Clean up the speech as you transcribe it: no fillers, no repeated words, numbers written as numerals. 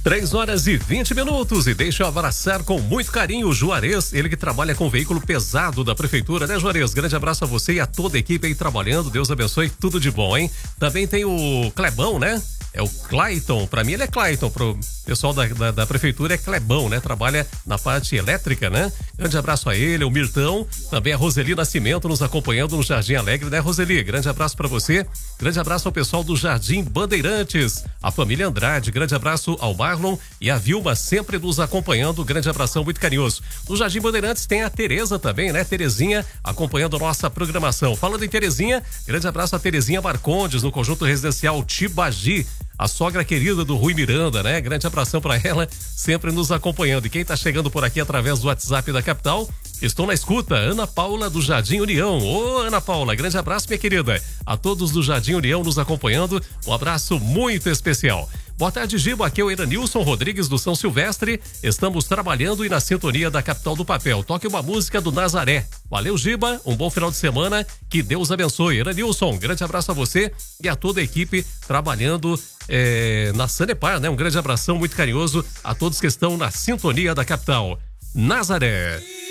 3h20 e deixa eu abraçar com muito carinho o Juarez, ele que trabalha com veículo pesado da prefeitura, né, Juarez? Grande abraço a você e a toda a equipe aí trabalhando, Deus abençoe, tudo de bom, hein? Também tem o Clebão, né? É o Clayton, pra mim ele é Clayton, pro pessoal da prefeitura é Clebão, né? Trabalha na parte elétrica, né? Grande abraço a ele, o Mirtão, também a Roseli Nascimento nos acompanhando no Jardim Alegre, né, Roseli? Grande abraço pra você, grande abraço ao pessoal do Jardim Bandeirantes, a família Andrade, grande abraço ao Marlon e a Vilma sempre nos acompanhando, grande abração muito carinhoso. No Jardim Bandeirantes tem a Tereza também, né? Terezinha acompanhando a nossa programação. Falando em Terezinha, grande abraço a Terezinha Marcondes no conjunto residencial Tibagi, a sogra querida do Rui Miranda, né? Grande abração para ela, sempre nos acompanhando. E quem tá chegando por aqui através do WhatsApp da capital, estou na escuta, Ana Paula do Jardim União. Ô, Ana Paula, grande abraço, minha querida. A todos do Jardim União nos acompanhando, um abraço muito especial. Boa tarde, Giba, aqui é o Eranilson Rodrigues do São Silvestre, estamos trabalhando e na sintonia da Capital do Papel. Toque uma música do Nazaré. Valeu, Giba, um bom final de semana, que Deus abençoe. Eranilson, grande abraço a você e a toda a equipe trabalhando na Sanepar, né? Um grande abração muito carinhoso a todos que estão na sintonia da Capital. Nazaré.